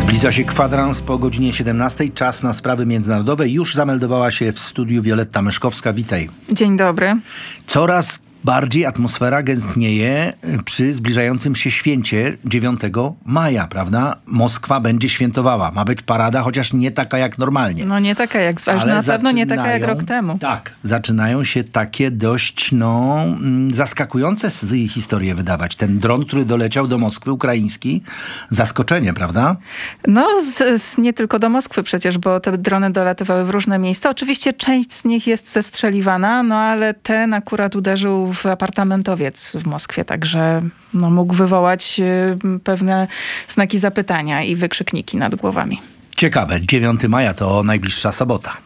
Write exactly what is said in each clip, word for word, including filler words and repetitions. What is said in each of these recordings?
Zbliża się kwadrans po godzinie siedemnastej. Czas na sprawy międzynarodowe. Już zameldowała się w studiu Wioletta Myszkowska. Witaj. Dzień dobry. Coraz bardziej atmosfera gęstnieje przy zbliżającym się święcie dziewiątego maja, prawda? Moskwa będzie świętowała. Ma być parada, chociaż nie taka jak normalnie. No nie taka jak, ale na pewno nie taka jak rok temu. Tak, zaczynają się takie dość no, zaskakujące historie wydawać. Ten dron, który doleciał do Moskwy, ukraiński, zaskoczenie, prawda? No z, z, nie tylko do Moskwy przecież, bo te drony dolatywały w różne miejsca. Oczywiście część z nich jest zestrzeliwana, no ale ten akurat uderzył w apartamentowiec w Moskwie, także no, mógł wywołać y, pewne znaki zapytania i wykrzykniki nad głowami. Ciekawe, dziewiątego maja to najbliższa sobota.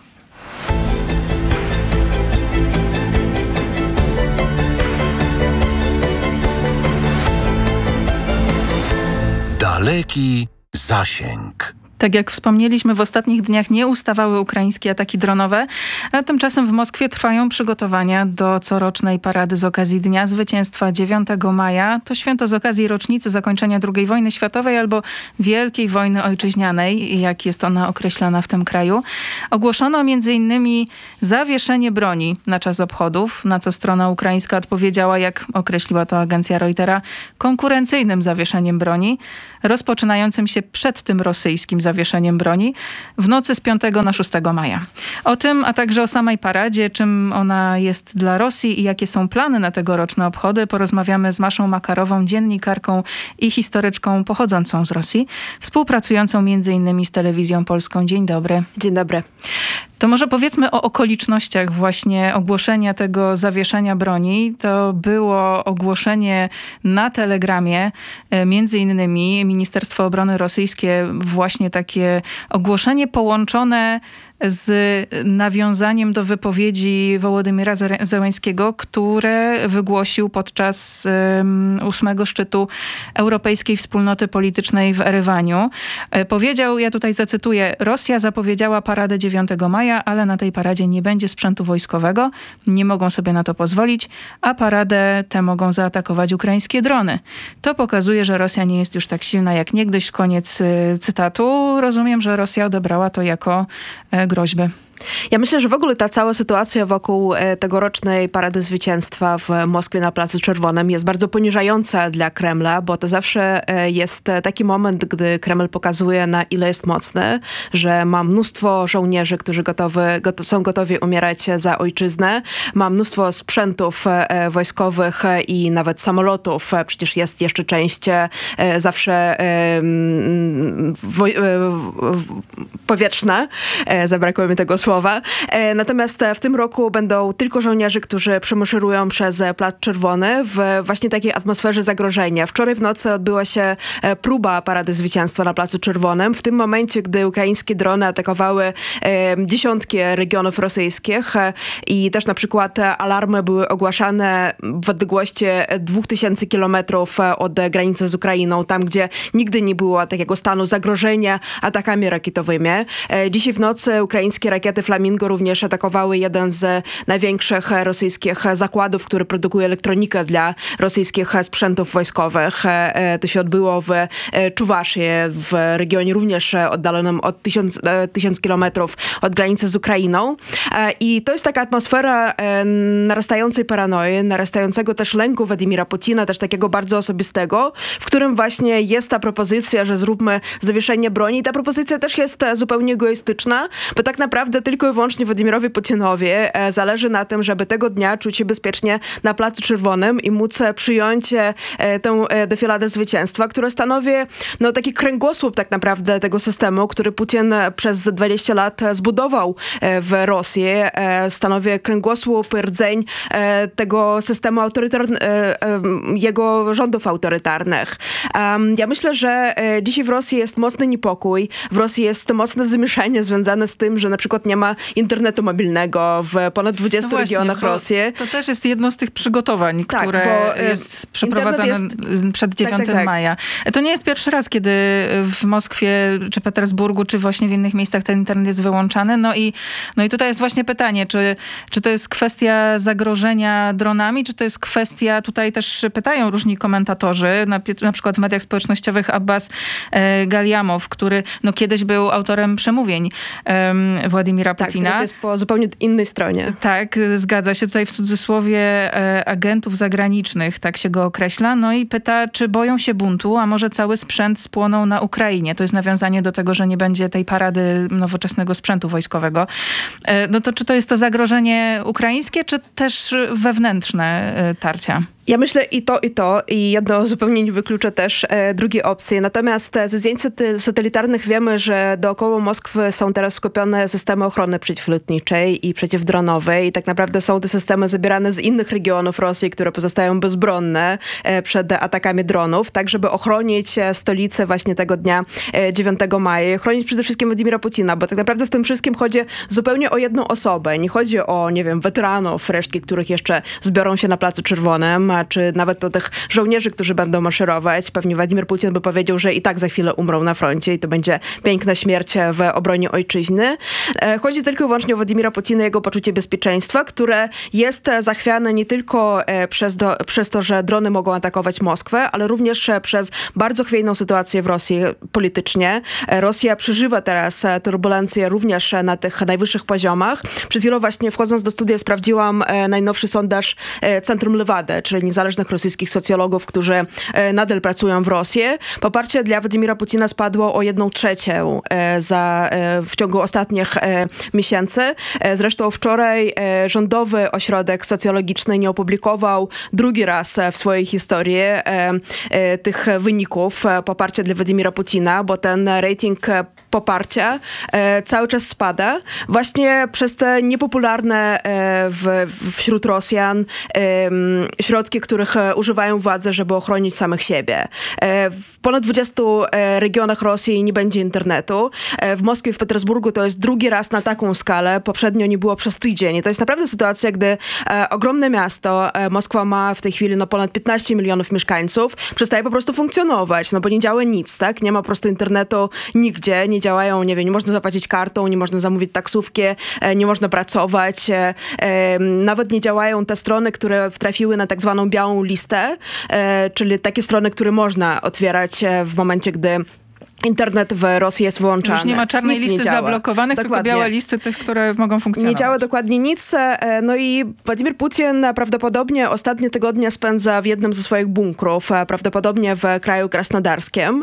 Daleki zasięg. Tak jak wspomnieliśmy, w ostatnich dniach nie ustawały ukraińskie ataki dronowe, a tymczasem w Moskwie trwają przygotowania do corocznej parady z okazji Dnia Zwycięstwa dziewiątego maja. To święto z okazji rocznicy zakończenia drugiej wojny światowej albo Wielkiej Wojny Ojczyźnianej, jak jest ona określana w tym kraju. Ogłoszono między innymi zawieszenie broni na czas obchodów, na co strona ukraińska odpowiedziała, jak określiła to agencja Reutera, konkurencyjnym zawieszeniem broni, rozpoczynającym się przed tym rosyjskim zawieszeniem broni w nocy z piątego na szóstego maja. O tym, a także o samej paradzie, czym ona jest dla Rosji i jakie są plany na tegoroczne obchody, porozmawiamy z Maszą Makarową, dziennikarką i historyczką pochodzącą z Rosji, współpracującą między innymi z Telewizją Polską. Dzień dobry. Dzień dobry. To może powiedzmy o okolicznościach właśnie ogłoszenia tego zawieszenia broni. To było ogłoszenie na Telegramie, między innymi Ministerstwo Obrony Rosyjskie właśnie takie ogłoszenie połączone z nawiązaniem do wypowiedzi Wołodymyra Zełenskiego, które wygłosił podczas um, ósmego szczytu Europejskiej Wspólnoty Politycznej w Erywaniu. Powiedział, ja tutaj zacytuję, Rosja zapowiedziała paradę dziewiątego maja, ale na tej paradzie nie będzie sprzętu wojskowego, nie mogą sobie na to pozwolić, a paradę tę mogą zaatakować ukraińskie drony. To pokazuje, że Rosja nie jest już tak silna jak niegdyś. Koniec y, cytatu. Rozumiem, że Rosja odebrała to jako y, groźby. Ja myślę, że w ogóle ta cała sytuacja wokół tegorocznej Parady Zwycięstwa w Moskwie na Placu Czerwonym jest bardzo poniżająca dla Kremla, bo to zawsze jest taki moment, gdy Kreml pokazuje, na ile jest mocny, że ma mnóstwo żołnierzy, którzy gotowy, got- są gotowi umierać za ojczyznę, ma mnóstwo sprzętów wojskowych i nawet samolotów. Przecież jest jeszcze część zawsze woj- powietrzna. Zabrakło mi tego słowa. Natomiast w tym roku będą tylko żołnierze, którzy przemaszerują przez Plac Czerwony w właśnie takiej atmosferze zagrożenia. Wczoraj w nocy odbyła się próba Parady Zwycięstwa na Placu Czerwonym. W tym momencie, gdy ukraińskie drony atakowały dziesiątki regionów rosyjskich i też na przykład alarmy były ogłaszane w odległości dwóch tysięcy kilometrów od granicy z Ukrainą, tam gdzie nigdy nie było takiego stanu zagrożenia atakami rakietowymi. Dzisiaj w nocy ukraińskie rakiety Flamingo również atakowały jeden z największych rosyjskich zakładów, który produkuje elektronikę dla rosyjskich sprzętów wojskowych. To się odbyło w Czuwaszii, w regionie również oddalonym od tysiąc, tysiąc kilometrów od granicy z Ukrainą. I to jest taka atmosfera narastającej paranoi, narastającego też lęku Władimira Putina, też takiego bardzo osobistego, w którym właśnie jest ta propozycja, że zróbmy zawieszenie broni. I ta propozycja też jest zupełnie egoistyczna, bo tak naprawdę tylko i wyłącznie Władimirowi Putinowi e, zależy na tym, żeby tego dnia czuć się bezpiecznie na Placu Czerwonym i móc przyjąć e, tę e, defiladę zwycięstwa, która stanowi no, taki kręgosłup tak naprawdę tego systemu, który Putin przez dwadzieścia lat zbudował e, w Rosji. E, stanowi kręgosłup, rdzeń e, tego systemu autorytarnego, e, e, jego rządów autorytarnych. E, ja myślę, że e, dzisiaj w Rosji jest mocny niepokój, w Rosji jest mocne zamieszanie związane z tym, że na przykład nie ma internetu mobilnego w ponad dwudziestu No właśnie, regionach bo Rosji. To też jest jedno z tych przygotowań, Tak, które bo, e, jest przeprowadzane jest- przed dziewiątego tak, tak. maja. To nie jest pierwszy raz, kiedy w Moskwie, czy Petersburgu, czy właśnie w innych miejscach ten internet jest wyłączany. No i, no i tutaj jest właśnie pytanie, czy, czy to jest kwestia zagrożenia dronami, czy to jest kwestia, tutaj też pytają różni komentatorzy, na, na przykład w mediach społecznościowych Abbas e, Galiamow, który no, kiedyś był autorem przemówień em, Władimira Tak, Putina. teraz jest po zupełnie innej stronie. Tak, zgadza się. Tutaj w cudzysłowie e, agentów zagranicznych, tak się go określa. No i pyta, czy boją się buntu, a może cały sprzęt spłonął na Ukrainie. To jest nawiązanie do tego, że nie będzie tej parady nowoczesnego sprzętu wojskowego. E, no to czy to jest to zagrożenie ukraińskie, czy też wewnętrzne e, tarcia? Ja myślę i to, i to. I jedno zupełnie nie wyklucza też e, drugiej opcji. Natomiast e, ze zdjęć saty- satelitarnych wiemy, że dookoła Moskwy są teraz skupione systemy ochrony przeciwlotniczej i przeciwdronowej. I tak naprawdę są te systemy zabierane z innych regionów Rosji, które pozostają bezbronne e, przed atakami dronów, tak żeby ochronić e, stolicę właśnie tego dnia e, dziewiątego maja. I chronić przede wszystkim Władimira Putina, bo tak naprawdę w tym wszystkim chodzi zupełnie o jedną osobę. Nie chodzi o, nie wiem, weteranów, resztki, których jeszcze zbiorą się na Placu Czerwonym, czy nawet o tych żołnierzy, którzy będą maszerować. Pewnie Władimir Putin by powiedział, że i tak za chwilę umrą na froncie i to będzie piękna śmierć w obronie ojczyzny. Chodzi tylko i wyłącznie o Władimira Putina i jego poczucie bezpieczeństwa, które jest zachwiane nie tylko przez, do, przez to, że drony mogą atakować Moskwę, ale również przez bardzo chwiejną sytuację w Rosji politycznie. Rosja przeżywa teraz turbulencje również na tych najwyższych poziomach. Przed chwilą właśnie wchodząc do studia sprawdziłam najnowszy sondaż Centrum Lewady, czyli niezależnych rosyjskich socjologów, którzy nadal pracują w Rosji. Poparcie dla Władimira Putina spadło o jedną trzecią za, w ciągu ostatnich miesięcy. Zresztą wczoraj rządowy ośrodek socjologiczny nie opublikował drugi raz w swojej historii tych wyników poparcia dla Władimira Putina, bo ten rating poparcia cały czas spada. Właśnie przez te niepopularne w, wśród Rosjan środki, których używają władze, żeby ochronić samych siebie. W ponad dwudziestu regionach Rosji nie będzie internetu. W Moskwie, w Petersburgu to jest drugi raz na taką skalę. Poprzednio nie było przez tydzień. I to jest naprawdę sytuacja, gdy ogromne miasto, Moskwa ma w tej chwili no, ponad piętnaście milionów mieszkańców, przestaje po prostu funkcjonować, no bo nie działa nic, tak? Nie ma po prostu internetu nigdzie, nie działają, nie wiem, nie można zapłacić kartą, nie można zamówić taksówki, nie można pracować, nawet nie działają te strony, które trafiły na tak zwaną białą listę, czyli takie strony, które można otwierać w momencie, gdy internet w Rosji jest wyłączany. Już nie ma czarnej Nic nie listy działa. zablokowanych, Dokładnie. tylko białe listy tych, które mogą funkcjonować. Nie działa dokładnie nic. No i Władimir Putin prawdopodobnie ostatnie tygodnie spędza w jednym ze swoich bunkrów, prawdopodobnie w kraju krasnodarskim.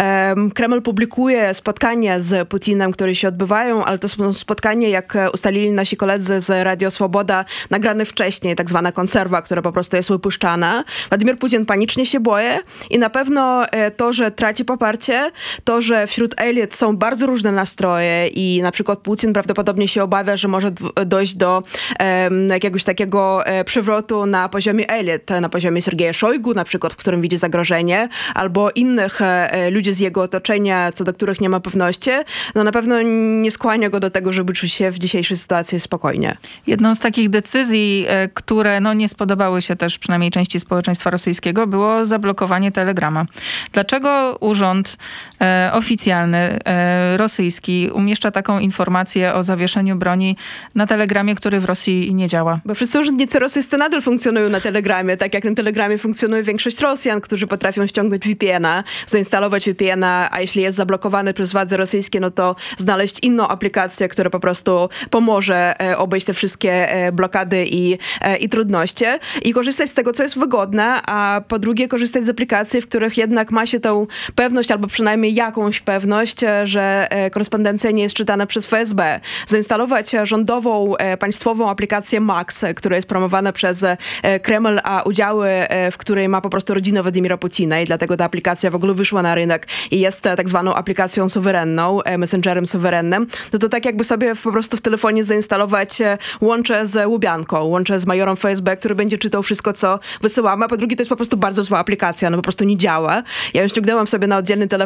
Kreml publikuje spotkania z Putinem, które się odbywają, ale to są spotkania, jak ustalili nasi koledzy z Radio Swoboda, nagrane wcześniej, tak zwana konserwa, która po prostu jest wypuszczana. Władimir Putin panicznie się boi i na pewno to, że traci poparcie, to, że wśród elit są bardzo różne nastroje i na przykład Putin prawdopodobnie się obawia, że może dojść do um, jakiegoś takiego e, przewrotu na poziomie elit, na poziomie Sergeja Szojgu na przykład, w którym widzi zagrożenie, albo innych e, ludzi z jego otoczenia, co do których nie ma pewności, no na pewno nie skłania go do tego, żeby czuć się w dzisiejszej sytuacji spokojnie. Jedną z takich decyzji, e, które no, nie spodobały się też przynajmniej części społeczeństwa rosyjskiego, było zablokowanie Telegrama. Dlaczego urząd E, oficjalny, e, rosyjski umieszcza taką informację o zawieszeniu broni na Telegramie, który w Rosji nie działa? Bo wszyscy urzędnicy rosyjscy nadal funkcjonują na Telegramie, tak jak na Telegramie funkcjonuje większość Rosjan, którzy potrafią ściągnąć V P N a, zainstalować V P N a, a jeśli jest zablokowany przez władze rosyjskie, no to znaleźć inną aplikację, która po prostu pomoże e, obejść te wszystkie e, blokady i, e, i trudności i korzystać z tego, co jest wygodne, a po drugie korzystać z aplikacji, w których jednak ma się tę pewność, albo przynajmniej jakąś pewność, że korespondencja nie jest czytana przez F S B. Zainstalować rządową, państwową aplikację Max, która jest promowana przez Kreml, a udziały w której ma po prostu rodzina Władimira Putina i dlatego ta aplikacja w ogóle wyszła na rynek i jest tak zwaną aplikacją suwerenną, messengerem suwerennym, no to tak jakby sobie po prostu w telefonie zainstalować łącze z Łubianką, łącze z majorem F S B, który będzie czytał wszystko, co wysyłamy, a po drugie to jest po prostu bardzo zła aplikacja, no po prostu nie działa. Ja ją ściągnęłam sobie na oddzielny telefon, żeby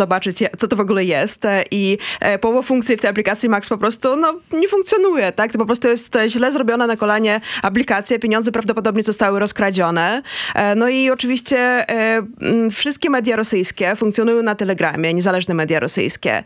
zobaczyć, co to w ogóle jest. I połowa funkcji w tej aplikacji Max po prostu no, nie funkcjonuje, tak? To po prostu jest źle zrobiona na kolanie aplikacja, pieniądze prawdopodobnie zostały rozkradzione. No i oczywiście wszystkie media rosyjskie funkcjonują na Telegramie, niezależne media rosyjskie.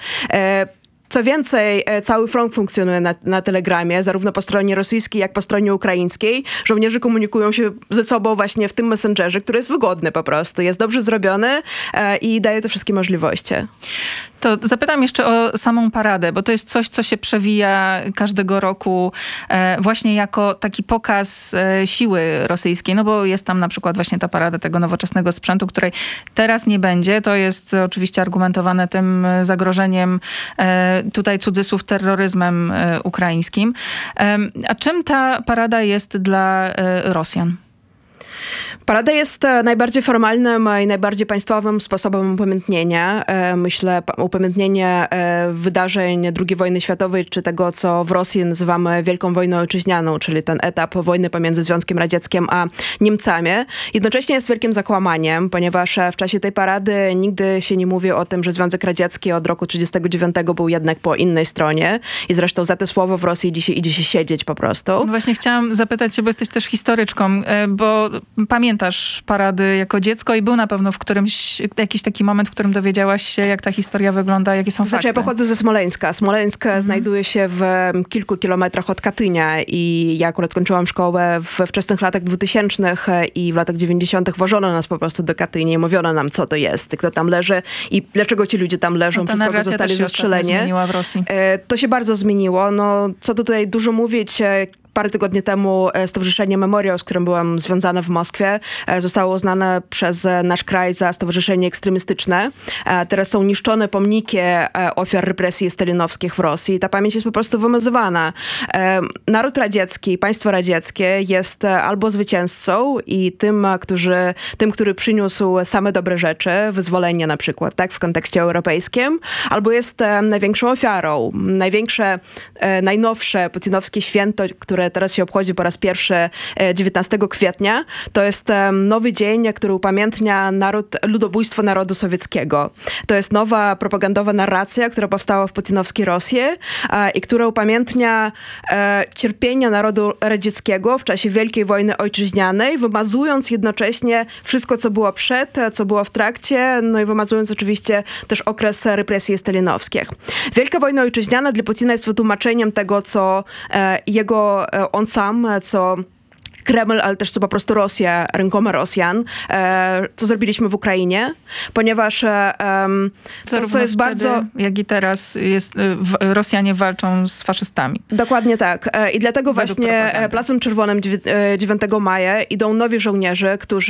Co więcej, cały front funkcjonuje na, na Telegramie, zarówno po stronie rosyjskiej, jak po stronie ukraińskiej. Żołnierze komunikują się ze sobą właśnie w tym messengerze, który jest wygodny po prostu. Jest dobrze zrobiony e, i daje te wszystkie możliwości. To zapytam jeszcze o samą paradę, bo to jest coś, co się przewija każdego roku e, właśnie jako taki pokaz e, siły rosyjskiej, no bo jest tam na przykład właśnie ta parada tego nowoczesnego sprzętu, której teraz nie będzie. To jest oczywiście argumentowane tym zagrożeniem e, tutaj cudzysłów terroryzmem e, ukraińskim. E, a czym ta parada jest dla e, Rosjan? Parada jest najbardziej formalnym i najbardziej państwowym sposobem upamiętnienia. Myślę, upamiętnienie wydarzeń drugiej wojny światowej, czy tego, co w Rosji nazywamy Wielką Wojną Ojczyźnianą, czyli ten etap wojny pomiędzy Związkiem Radzieckim a Niemcami. Jednocześnie jest wielkim zakłamaniem, ponieważ w czasie tej parady nigdy się nie mówi o tym, że Związek Radziecki od roku trzydziestego dziewiątego był jednak po innej stronie. I zresztą za te słowo w Rosji dzisiaj idzie się siedzieć po prostu. No właśnie chciałam zapytać cię, bo jesteś też historyczką, bo pamiętasz parady jako dziecko i był na pewno w którymś jakiś taki moment, w którym dowiedziałaś się, jak ta historia wygląda, jakie są to znaczy, fakty. ja pochodzę ze Smoleńska. Smoleńsk mhm. znajduje się w kilku kilometrach od Katynia i ja akurat kończyłam szkołę we wczesnych latach dwutysięcznych i w latach dziewięćdziesiątych wożono nas po prostu do Katynia i mówiono nam, co to jest, kto tam leży i dlaczego ci ludzie tam leżą, no przez kogo zostali zastrzeleni. Zmieniła w Rosji. To się bardzo zmieniło. No, co tutaj dużo mówić, parę tygodni temu Stowarzyszenie Memoriał, z którym byłam związana w Moskwie, zostało uznane przez nasz kraj za stowarzyszenie ekstremistyczne. Teraz są niszczone pomniki ofiar represji stalinowskich w Rosji. Ta pamięć jest po prostu wymazywana. Naród radziecki, państwo radzieckie jest albo zwycięzcą i tym, którzy, tym, który przyniósł same dobre rzeczy, wyzwolenie na przykład, tak, w kontekście europejskim, albo jest największą ofiarą. Największe, najnowsze putinowskie święto, które teraz się obchodzi po raz pierwszy dziewiętnastego kwietnia. To jest nowy dzień, który upamiętnia naród, ludobójstwo narodu sowieckiego. To jest nowa propagandowa narracja, która powstała w putinowskiej Rosji i która upamiętnia cierpienia narodu radzieckiego w czasie Wielkiej Wojny Ojczyźnianej, wymazując jednocześnie wszystko, co było przed, co było w trakcie, no i wymazując oczywiście też okres represji stalinowskich. Wielka Wojna Ojczyźniana dla Putina jest wytłumaczeniem tego, co jego on sam, co Kreml, ale też co po prostu Rosja, rękoma Rosjan, e, co zrobiliśmy w Ukrainie, ponieważ e, to, co jest wtedy, bardzo... jak i teraz jest, w, Rosjanie walczą z faszystami. Dokładnie tak. E, I dlatego Według właśnie propagandy. Placem Czerwonym dziewiątego maja idą nowi żołnierze, którzy,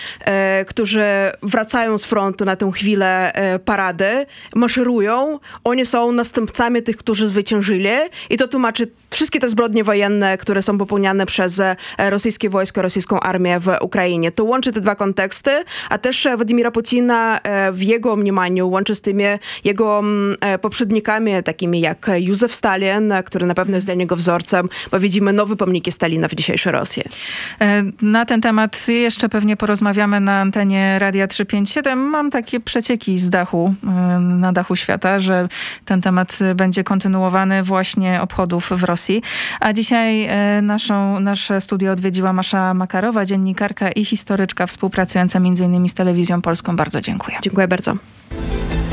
e, którzy wracają z frontu na tę chwilę e, parady, maszerują. Oni są następcami tych, którzy zwyciężyli i to tłumaczy wszystkie te zbrodnie wojenne, które są popełniane przez rosyjskie wojsko, rosyjską armię w Ukrainie. To łączy te dwa konteksty, a też Władimira Putina w jego mniemaniu łączy z tymi jego poprzednikami, takimi jak Józef Stalin, który na pewno jest dla niego wzorcem, bo widzimy nowe pomniki Stalina w dzisiejszej Rosji. Na ten temat jeszcze pewnie porozmawiamy na antenie Radia trzysta pięćdziesiąt siedem. Mam takie przecieki z dachu, na dachu świata, że ten temat będzie kontynuowany właśnie obchodów w Rosji. A dzisiaj naszą, nasze studio odwiedziła Masza Makarowa, dziennikarka i historyczka współpracująca między innymi z Telewizją Polską. Bardzo dziękuję. Dziękuję bardzo.